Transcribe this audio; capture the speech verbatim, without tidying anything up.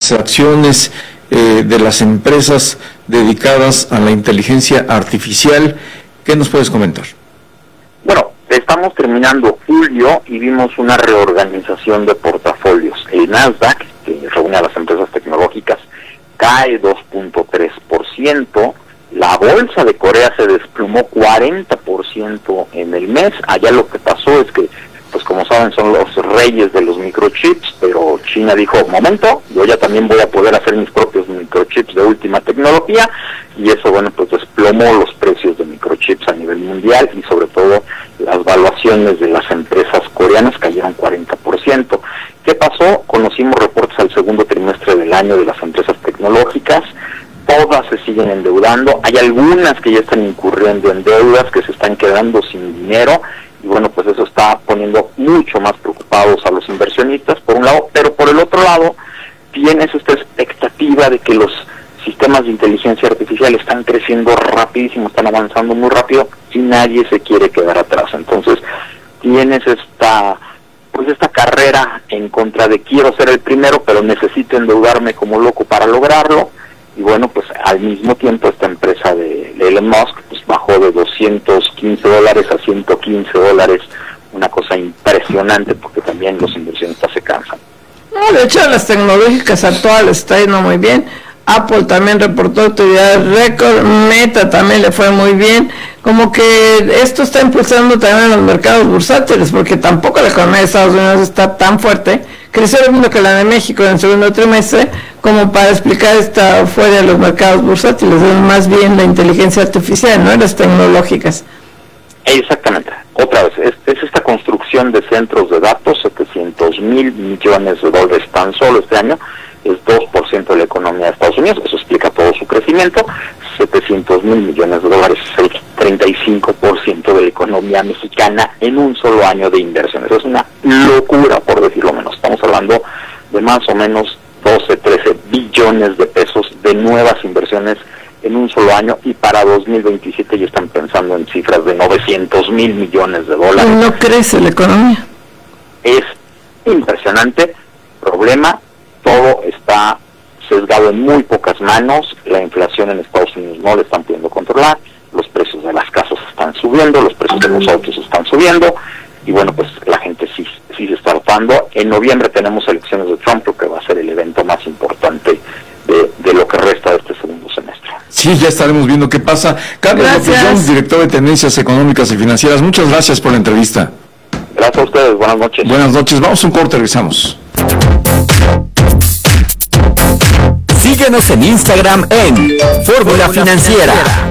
las acciones eh, de las empresas dedicadas a la inteligencia artificial. ¿Qué nos puedes comentar? Bueno, estamos terminando julio y vimos una reorganización de portafolios. El Nasdaq, que reúne a las empresas tecnológicas, cae dos punto tres por ciento. La bolsa de Corea se desplomó cuarenta por ciento en el mes. Allá lo que pasó es que, pues como saben, son los reyes de los microchips, pero China dijo, momento, yo ya también voy a poder hacer mis propios microchips de última tecnología, y eso, bueno, pues desplomó los precios de microchips a nivel mundial, y sobre todo las valuaciones de las empresas coreanas cayeron cuarenta por ciento. ¿Qué pasó? Conocimos reportes al segundo trimestre del año de las empresas tecnológicas. Todas se siguen endeudando, hay algunas que ya están incurriendo en deudas, que se están quedando sin dinero, y bueno, pues eso está poniendo mucho más preocupados a los inversionistas, por un lado, pero por el otro lado, tienes esta expectativa de que los sistemas de inteligencia artificial están creciendo rapidísimo, están avanzando muy rápido, y nadie se quiere quedar atrás. Entonces, tienes esta, pues esta carrera en contra de quiero ser el primero, pero necesito endeudarme como loco para lograrlo. Y bueno, pues al mismo tiempo esta empresa de, de Elon Musk pues bajó de doscientos quince dólares a ciento quince dólares, una cosa impresionante, porque también los inversionistas se cansan. No, de hecho las tecnológicas actuales está yendo muy bien. Apple también reportó utilidades récord, Meta también le fue muy bien. Como que esto está impulsando también los mercados bursátiles, porque tampoco la economía de Estados Unidos está tan fuerte, creció lo mismo que la de México en el segundo trimestre, como para explicar esta fuera de los mercados bursátiles. Es más bien la inteligencia artificial, ¿no? Las tecnológicas. Exactamente. Otra vez, es, es esta construcción de centros de datos, setecientos mil millones de dólares tan solo este año, es dos por ciento de la economía de Estados Unidos, eso explica todo su crecimiento. Setecientos mil millones de dólares es el treinta y cinco por ciento de la economía mexicana en un solo año de inversión. Eso es una locura, por decirlo menos. Estamos hablando de más o menos doce, trece billones de pesos de nuevas inversiones en un solo año, y para dos mil veintisiete ya están pensando en cifras de novecientos mil millones de dólares. No crece la economía. Es impresionante. Problema, todo está sesgado en muy pocas manos. La inflación en Estados Unidos no la están pudiendo controlar, los precios de las casas están subiendo, los precios de los autos están subiendo, y bueno, pues la gente sí, sí se está hartando. En noviembre tenemos elecciones de Trump, lo que va a ser el evento más importante de, de lo que resta de este segundo semestre. Sí, ya estaremos viendo qué pasa. Carlos López, director de Tendencias Económicas y Financieras, muchas gracias por la entrevista. Gracias a ustedes, buenas noches. Buenas noches, vamos a un corte, regresamos. Síguenos en Instagram en Fórmula Financiera.